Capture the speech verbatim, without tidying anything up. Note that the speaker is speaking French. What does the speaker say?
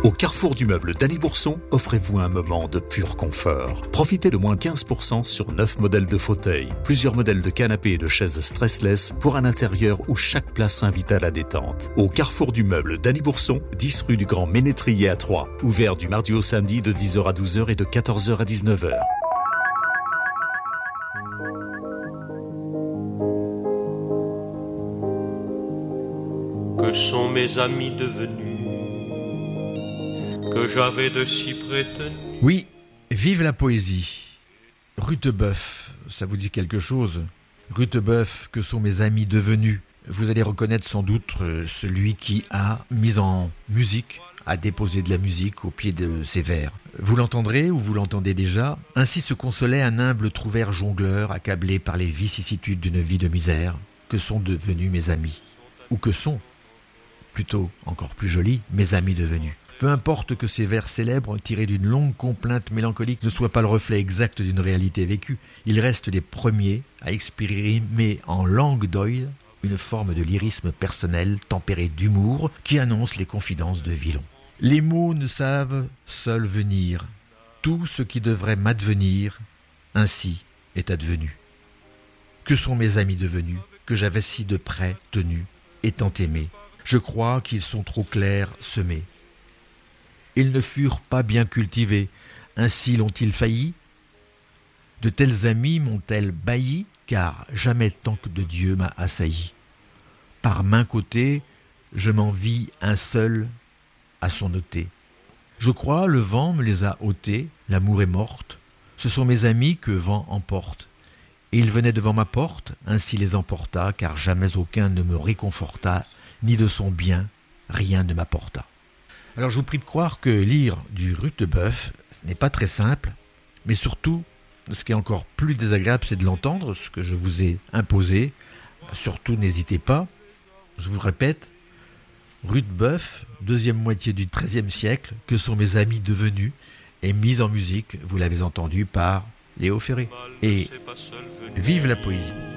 Au carrefour du meuble Dany Bourson, offrez-vous un moment de pur confort. Profitez de moins quinze pour cent sur neuf modèles de fauteuils, plusieurs modèles de canapés et de chaises stressless pour un intérieur où chaque place invite à la détente. Au carrefour du meuble Dany Bourson, dix rue du Grand Ménétrier à Troyes. Ouvert du mardi au samedi de dix heures à douze heures et de quatorze heures à dix-neuf heures. Que sont mes amis devenus, que j'avais de si prétenus. Oui, vive la poésie. Rutebeuf, ça vous dit quelque chose? Rutebeuf, que sont mes amis devenus? Vous allez reconnaître sans doute celui qui a mis en musique, a déposé de la musique au pied de ses vers. Vous l'entendrez ou vous l'entendez déjà? Ainsi se consolait un humble trouvère jongleur accablé par les vicissitudes d'une vie de misère. Que sont devenus mes amis? Ou que sont, plutôt encore plus joli, mes amis devenus? Peu importe que ces vers célèbres, tirés d'une longue complainte mélancolique, ne soient pas le reflet exact d'une réalité vécue, ils restent les premiers à exprimer en langue d'Oïl une forme de lyrisme personnel tempéré d'humour qui annonce les confidences de Villon. Les mots ne savent seuls venir. Tout ce qui devrait m'advenir, ainsi est advenu. Que sont mes amis devenus, que j'avais si de près tenus, étant aimés? Je crois qu'ils sont trop clairs semés. Ils ne furent pas bien cultivés, ainsi l'ont-ils failli? De tels amis m'ont-elles bailli, car jamais tant que de Dieu m'a assailli. Par main côté, je m'en vis un seul à son ôté. Je crois le vent me les a ôtés, l'amour est morte, ce sont mes amis que vent emporte. Et ils venaient devant ma porte, ainsi les emporta, car jamais aucun ne me réconforta, ni de son bien rien ne m'apporta. Alors je vous prie de croire que lire du Rutebeuf n'est pas très simple, mais surtout, ce qui est encore plus désagréable, c'est de l'entendre, ce que je vous ai imposé. Surtout, n'hésitez pas. Je vous répète, Rutebeuf, deuxième moitié du treizième siècle, que sont mes amis devenus, est mise en musique, vous l'avez entendu, par Léo Ferré. Et vive la poésie!